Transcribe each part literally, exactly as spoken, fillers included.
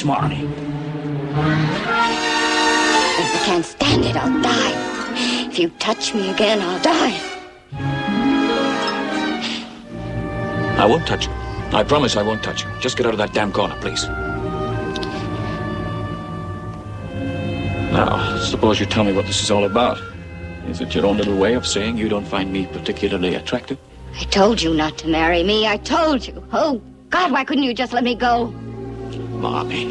this, Marnie. If I can't stand it, I'll die. If you touch me again, I'll die. I won't touch you. I promise I won't touch you. Just get out of that damn corner, please. Now, suppose you tell me what this is all about. Is it your own little way of saying you don't find me particularly attractive? I told you not to marry me. I told you. Oh, God, why couldn't you just let me go? Marnie.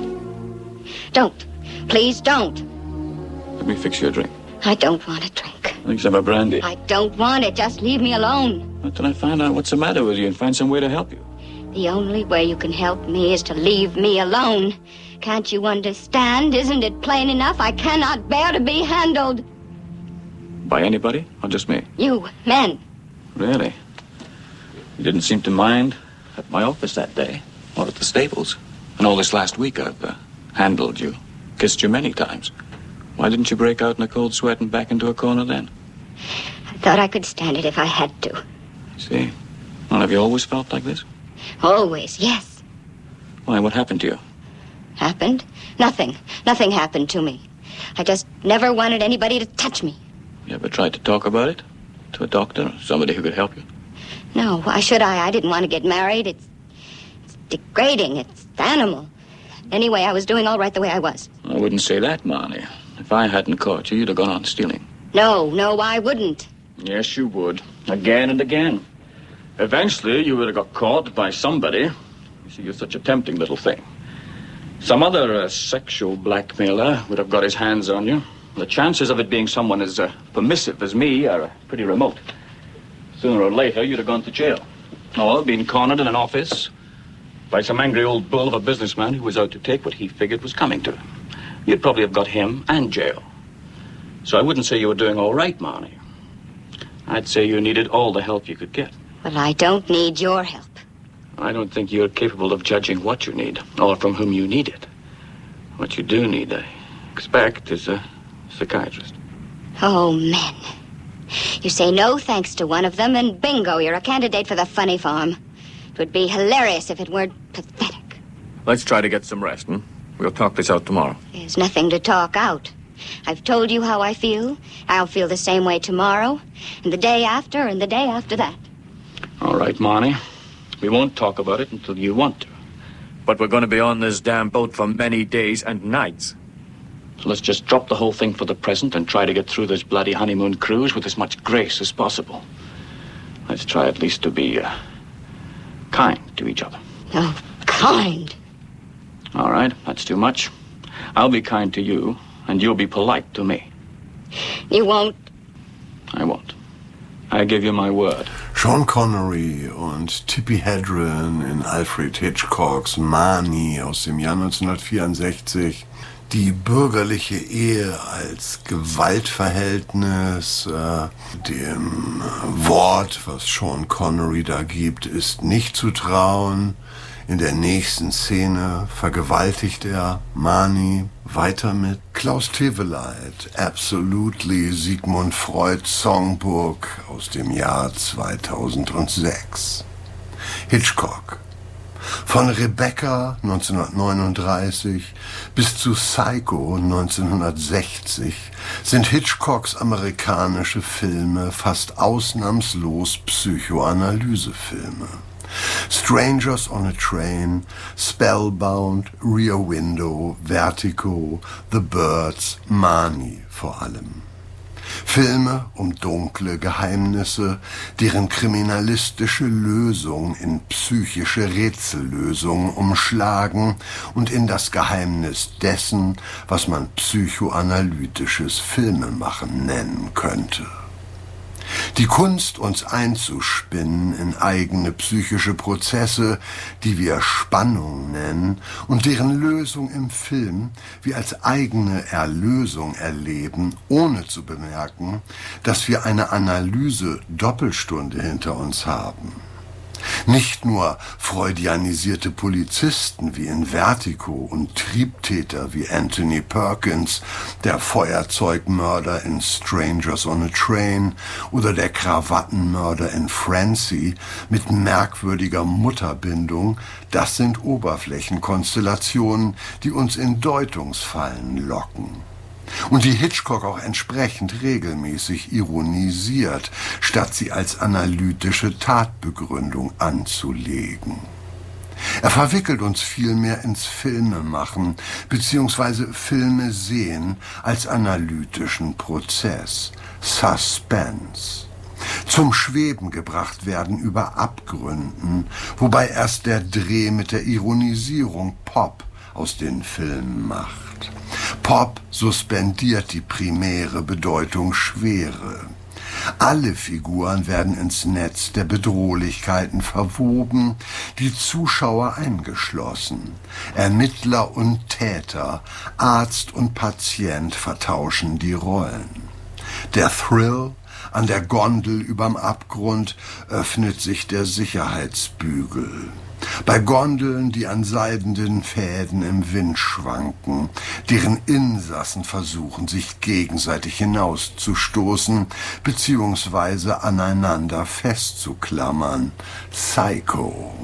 Don't. Please don't. Let me fix you a drink. I don't want a drink. Let's have a brandy. I don't want it. Just leave me alone. Until I find out what's the matter with you and find some way to help you. The only way you can help me is to leave me alone. Can't you understand? Isn't it plain enough? I cannot bear to be handled. By anybody or just me? You, men. Really? You didn't seem to mind at my office that day or at the stables. And all this last week I've uh, handled you, kissed you many times. Why didn't you break out in a cold sweat and back into a corner then? I thought I could stand it if I had to. See? Well, have you always felt like this? Always, yes. Why, what happened to you? Happened? Nothing. Nothing happened to me. I just never wanted anybody to touch me. You ever tried to talk about it? To a doctor or somebody who could help you? No, why should I? I didn't want to get married. It's, it's degrading. It's animal. Anyway, I was doing all right the way I was. I wouldn't say that, Marnie. If I hadn't caught you, you'd have gone on stealing. No, no, I wouldn't. Yes, you would. Again and again. Eventually, you would have got caught by somebody. You see, you're such a tempting little thing. Some other uh, sexual blackmailer would have got his hands on you. The chances of it being someone as uh, permissive as me are uh, pretty remote. Sooner or later, you'd have gone to jail. Or been cornered in an office by some angry old bull of a businessman who was out to take what he figured was coming to him. You'd probably have got him and jail. So I wouldn't say you were doing all right, Marnie. I'd say you needed all the help you could get. Well, I don't need your help. I don't think you're capable of judging what you need, or from whom you need it. What you do need, I expect, is a psychiatrist. Oh, men. You say no thanks to one of them, and bingo, you're a candidate for the funny farm. It would be hilarious if it weren't pathetic. Let's try to get some rest, hmm? We'll talk this out tomorrow. There's nothing to talk out. I've told you how I feel. I'll feel the same way tomorrow, and the day after, and the day after that. All right, Marnie. We won't talk about it until you want to. But we're going to be on this damn boat for many days and nights. So let's just drop the whole thing for the present and try to get through this bloody honeymoon cruise with as much grace as possible. Let's try at least to be uh, kind to each other. Oh, kind. All right, that's too much. I'll be kind to you, and you'll be polite to me. You won't? I won't. I give you my word. Sean Connery und Tippi Hedren in Alfred Hitchcocks Marnie aus dem Jahr neunzehnhundertvierundsechzig. Die bürgerliche Ehe als Gewaltverhältnis, äh, dem Wort, was Sean Connery da gibt, ist nicht zu trauen. In der nächsten Szene vergewaltigt er Marnie. Weiter mit Klaus Teweleit, Absolutely, Sigmund Freud Songbook aus dem Jahr zweitausendsechs. Hitchcock. Von Rebecca neunzehnhundertneununddreißig bis zu Psycho neunzehnhundertsechzig sind Hitchcocks amerikanische Filme fast ausnahmslos Psychoanalysefilme. Strangers on a Train, Spellbound, Rear Window, Vertigo, The Birds, Marnie vor allem. Filme um dunkle Geheimnisse, deren kriminalistische Lösung in psychische Rätsellösungen umschlagen und in das Geheimnis dessen, was man psychoanalytisches Filmemachen nennen könnte. Die Kunst, uns einzuspinnen in eigene psychische Prozesse, die wir Spannung nennen und deren Lösung im Film wir als eigene Erlösung erleben, ohne zu bemerken, dass wir eine Analyse-Doppelstunde hinter uns haben. Nicht nur freudianisierte Polizisten wie in Vertigo und Triebtäter wie Anthony Perkins, der Feuerzeugmörder in Strangers on a Train oder der Krawattenmörder in Francie mit merkwürdiger Mutterbindung, das sind Oberflächenkonstellationen, die uns in Deutungsfallen locken. Und die Hitchcock auch entsprechend regelmäßig ironisiert, statt sie als analytische Tatbegründung anzulegen. Er verwickelt uns vielmehr ins Filmemachen bzw. Filme sehen als analytischen Prozess, Suspense. Zum Schweben gebracht werden über Abgründen, wobei erst der Dreh mit der Ironisierung Pop aus den Filmen macht. Pop suspendiert die primäre Bedeutung Schwere. Alle Figuren werden ins Netz der Bedrohlichkeiten verwoben, die Zuschauer eingeschlossen. Ermittler und Täter, Arzt und Patient vertauschen die Rollen. Der Thrill an der Gondel überm Abgrund öffnet sich der Sicherheitsbügel. Bei Gondeln, die an seidenen Fäden im Wind schwanken, deren Insassen versuchen, sich gegenseitig hinauszustoßen bzw. aneinander festzuklammern. Psycho.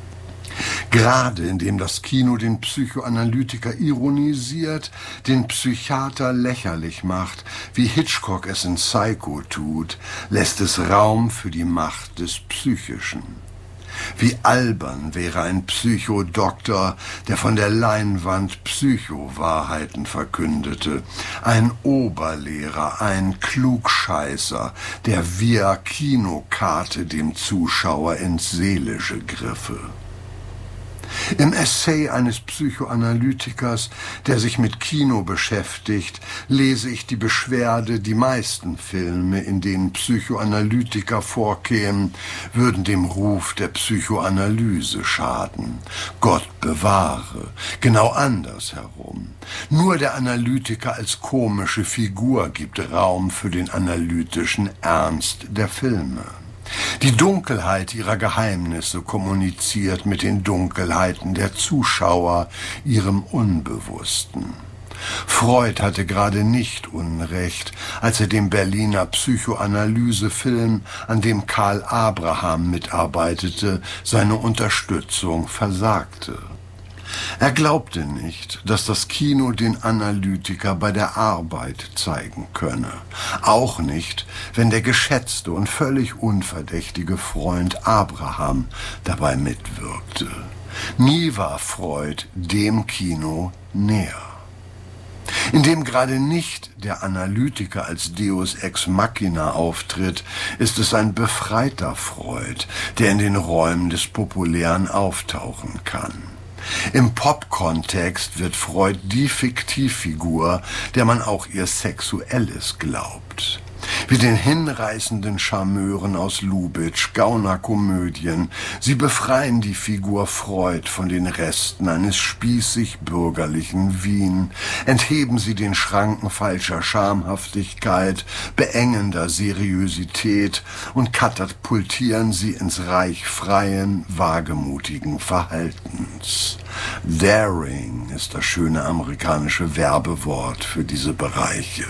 Gerade indem das Kino den Psychoanalytiker ironisiert, den Psychiater lächerlich macht, wie Hitchcock es in Psycho tut, lässt es Raum für die Macht des Psychischen. Wie albern wäre ein Psychodoktor, der von der Leinwand Psychowahrheiten verkündete, ein Oberlehrer, ein Klugscheißer, der via Kinokarte dem Zuschauer ins Seelische griffe. Im Essay eines Psychoanalytikers, der sich mit Kino beschäftigt, lese ich die Beschwerde, die meisten Filme, in denen Psychoanalytiker vorkämen, würden dem Ruf der Psychoanalyse schaden. Gott bewahre, genau andersherum. Nur der Analytiker als komische Figur gibt Raum für den analytischen Ernst der Filme. Die Dunkelheit ihrer Geheimnisse kommuniziert mit den Dunkelheiten der Zuschauer, ihrem Unbewussten. Freud hatte gerade nicht Unrecht, als er dem Berliner Psychoanalysefilm, an dem Karl Abraham mitarbeitete, seine Unterstützung versagte. Er glaubte nicht, dass das Kino den Analytiker bei der Arbeit zeigen könne. Auch nicht, wenn der geschätzte und völlig unverdächtige Freund Abraham dabei mitwirkte. Nie war Freud dem Kino näher. In dem gerade nicht der Analytiker als Deus ex machina auftritt, ist es ein befreiter Freud, der in den Räumen des Populären auftauchen kann. Im Pop-Kontext wird Freud die Fiktivfigur, der man auch ihr Sexuelles glaubt. Wie den hinreißenden Charmeuren aus Lubitsch, Gaunerkomödien. Sie befreien die Figur Freud von den Resten eines spießig-bürgerlichen Wien, entheben sie den Schranken falscher Schamhaftigkeit, beengender Seriosität und katapultieren sie ins Reich freien, wagemutigen Verhaltens. Daring ist das schöne amerikanische Werbewort für diese Bereiche.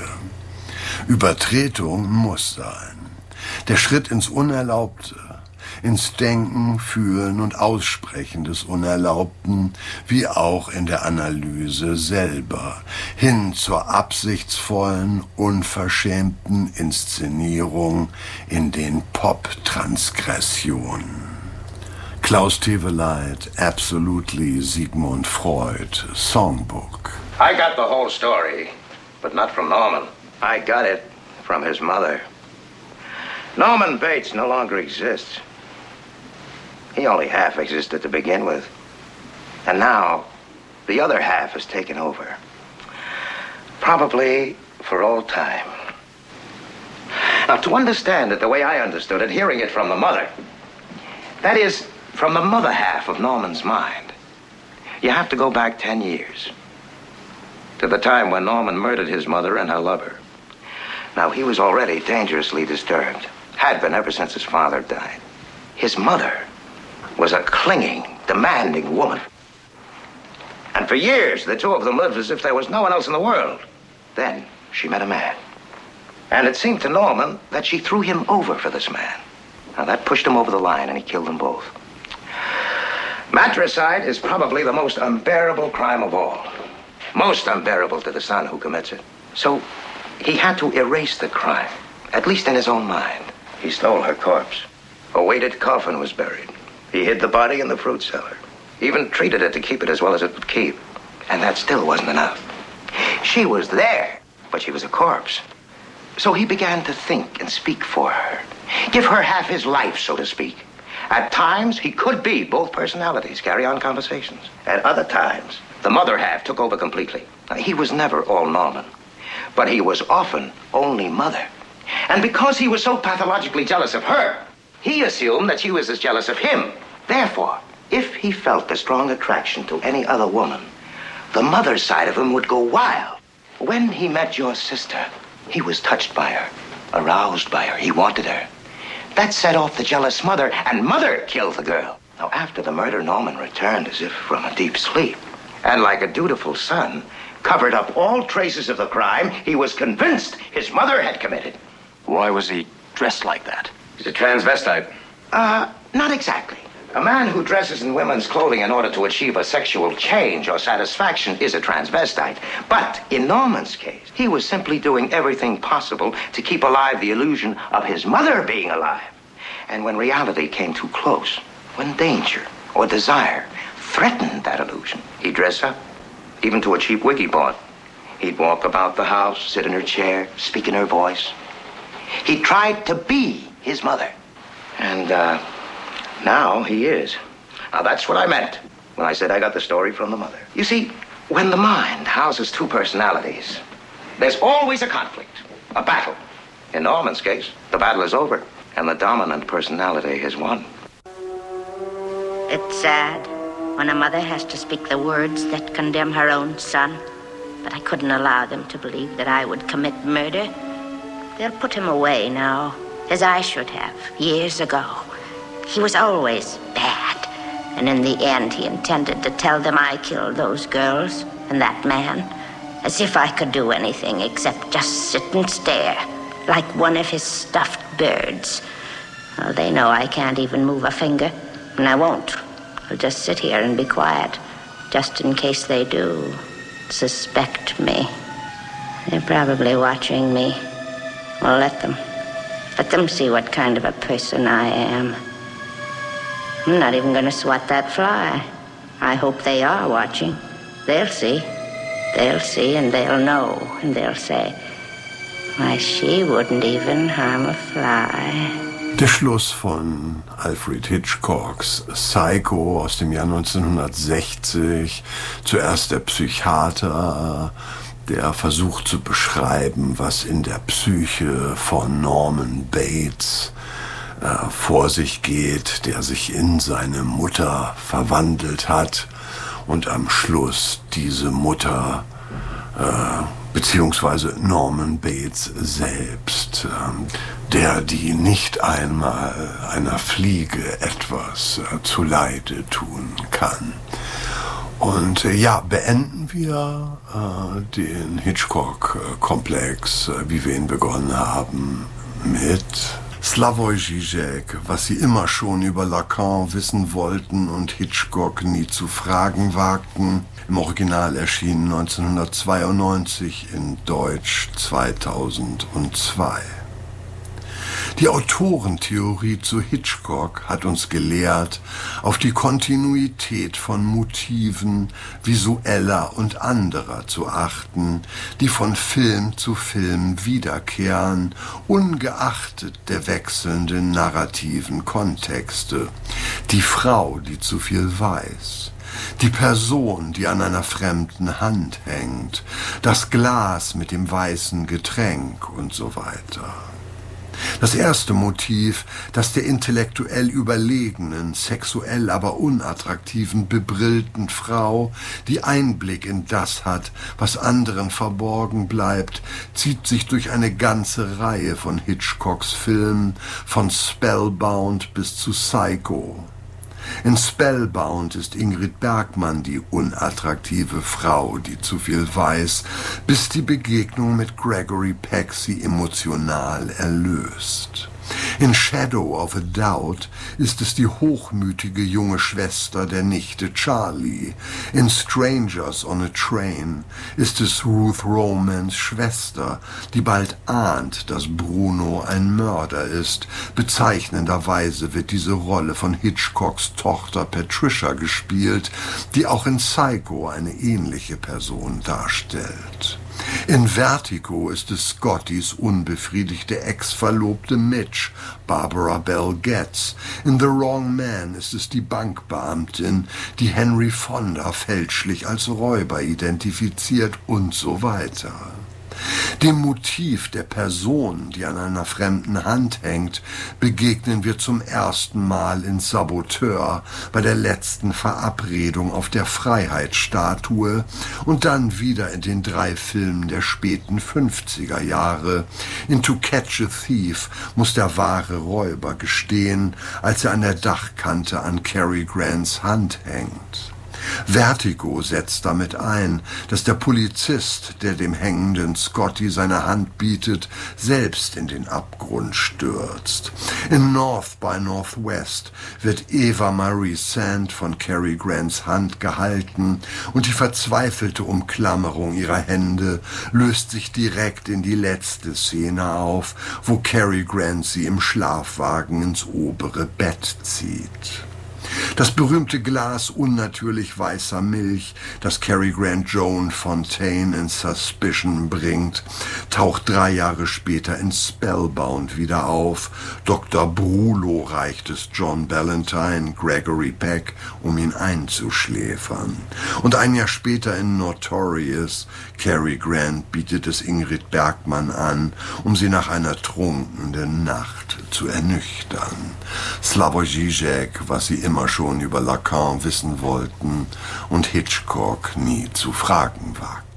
Übertretung muss sein. Der Schritt ins Unerlaubte, ins Denken, Fühlen und Aussprechen des Unerlaubten, wie auch in der Analyse selber, hin zur absichtsvollen, unverschämten Inszenierung in den Pop-Transgressionen. Klaus Teweleit, Absolutely Sigmund Freud, Songbook. I got the whole story, but not from Norman. I got it from his mother. Norman Bates no longer exists. He only half existed to begin with. And now, the other half has taken over. Probably for all time. Now, to understand it the way I understood it, hearing it from the mother, that is, from the mother half of Norman's mind, you have to go back ten years. To the time when Norman murdered his mother and her lover. Now, he was already dangerously disturbed. Had been ever since his father died. His mother was a clinging, demanding woman. And for years, the two of them lived as if there was no one else in the world. Then she met a man. And it seemed to Norman that she threw him over for this man. Now, that pushed him over the line, and he killed them both. Matricide is probably the most unbearable crime of all. Most unbearable to the son who commits it. So he had to erase the crime, at least in his own mind. He stole her corpse. A weighted coffin was buried. He hid the body in the fruit cellar. Even treated it to keep it as well as it would keep. And that still wasn't enough. She was there, but she was a corpse. So he began to think and speak for her. Give her half his life, so to speak. At times, he could be both personalities, carry on conversations. At other times, the mother half took over completely. He was never all Norman, but he was often only Mother. And because he was so pathologically jealous of her, he assumed that she was as jealous of him. Therefore, if he felt a strong attraction to any other woman, the mother side of him would go wild. When he met your sister, he was touched by her, aroused by her. He wanted her. That set off the jealous mother, and Mother killed the girl. Now, after the murder, Norman returned as if from a deep sleep. And like a dutiful son, covered up all traces of the crime he was convinced his mother had committed. Why was he dressed like that? He's a transvestite. Uh, not exactly. A man who dresses in women's clothing in order to achieve a sexual change or satisfaction is a transvestite. But in Norman's case, he was simply doing everything possible to keep alive the illusion of his mother being alive. And when reality came too close, when danger or desire threatened that illusion, he'd dress up, even to a cheap wig he bought. He'd walk about the house, sit in her chair, speak in her voice. He tried to be his mother. And, uh... now he is. Now, that's what I meant when I said I got the story from the mother. You see, when the mind houses two personalities, there's always a conflict, a battle. In Norman's case, the battle is over, and the dominant personality has won. It's sad when a mother has to speak the words that condemn her own son, but I couldn't allow them to believe that I would commit murder. They'll put him away now, as I should have, years ago. He was always bad, and in the end he intended to tell them I killed those girls and that man, as if I could do anything except just sit and stare, like one of his stuffed birds. Well, they know I can't even move a finger, and I won't. I'll just sit here and be quiet, just in case they do suspect me. They're probably watching me. Well, let them. Let them see what kind of a person I am. I'm not even going to swat that fly. I hope they are watching. They'll see. They'll see and they'll know. And they'll say, why, she wouldn't even harm a fly. Der Schluss von Alfred Hitchcocks Psycho aus dem Jahr neunzehnhundertsechzig. Zuerst der Psychiater, der versucht zu beschreiben, was in der Psyche von Norman Bates äh, vor sich geht, der sich in seine Mutter verwandelt hat und am Schluss diese Mutter äh, beziehungsweise Norman Bates selbst, äh, der die nicht einmal einer Fliege etwas äh, zuleide tun kann. Und äh, ja, beenden wir äh, den Hitchcock-Komplex, äh, wie wir ihn begonnen haben, mit Slavoj Žižek, was Sie immer schon über Lacan wissen wollten und Hitchcock nie zu fragen wagten. Im Original erschienen neunzehnhundertzweiundneunzig, in Deutsch zweitausendzwei. Die Autorentheorie zu Hitchcock hat uns gelehrt, auf die Kontinuität von Motiven visueller und anderer zu achten, die von Film zu Film wiederkehren, ungeachtet der wechselnden narrativen Kontexte. Die Frau, die zu viel weiß, die Person, die an einer fremden Hand hängt, das Glas mit dem weißen Getränk und so weiter. Das erste Motiv, das der intellektuell überlegenen, sexuell aber unattraktiven, bebrillten Frau, die Einblick in das hat, was anderen verborgen bleibt, zieht sich durch eine ganze Reihe von Hitchcocks Filmen, von Spellbound bis zu Psycho. In Spellbound ist Ingrid Bergman die unattraktive Frau, die zu viel weiß, bis die Begegnung mit Gregory Peck sie emotional erlöst. In Shadow of a Doubt ist es die hochmütige junge Schwester der Nichte Charlie. In Strangers on a Train ist es Ruth Romans Schwester, die bald ahnt, dass Bruno ein Mörder ist. Bezeichnenderweise wird diese Rolle von Hitchcocks Tochter Patricia gespielt, die auch in Psycho eine ähnliche Person darstellt. In Vertigo ist es Scottys unbefriedigte Ex-Verlobte Mitch, Barbara Bell Getz. In The Wrong Man ist es die Bankbeamtin, die Henry Fonda fälschlich als Räuber identifiziert und so weiter. Dem Motiv der Person, die an einer fremden Hand hängt, begegnen wir zum ersten Mal in Saboteur bei der letzten Verabredung auf der Freiheitsstatue und dann wieder in den drei Filmen der späten fünfziger Jahre. In To Catch a Thief muss der wahre Räuber gestehen, als er an der Dachkante an Cary Grants Hand hängt. Vertigo setzt damit ein, dass der Polizist, der dem hängenden Scotty seine Hand bietet, selbst in den Abgrund stürzt. In North by Northwest wird Eva Marie Sand von Cary Grants Hand gehalten und die verzweifelte Umklammerung ihrer Hände löst sich direkt in die letzte Szene auf, wo Cary Grant sie im Schlafwagen ins obere Bett zieht. Das berühmte Glas unnatürlich weißer Milch, das Cary Grant Joan Fontaine in Suspicion bringt, taucht drei Jahre später in Spellbound wieder auf. Doktor Brulo reicht es John Ballantyne, Gregory Peck, um ihn einzuschläfern. Und ein Jahr später in Notorious, Cary Grant bietet es Ingrid Bergman an, um sie nach einer trunkenen Nacht zu ernüchtern. Slavoj Žižek, was sie immer schon über Lacan wissen wollten und Hitchcock nie zu fragen wagten.